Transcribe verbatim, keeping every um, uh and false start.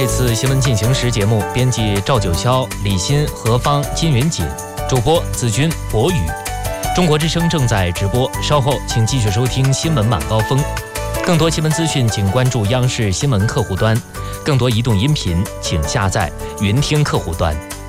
这次新闻进行时节目，编辑赵九霄、李欣、何芳、金云锦，主播子君、博宇。中国之声正在直播，稍后请继续收听新闻晚高峰。更多新闻资讯，请关注央视新闻客户端；更多移动音频，请下载云听客户端。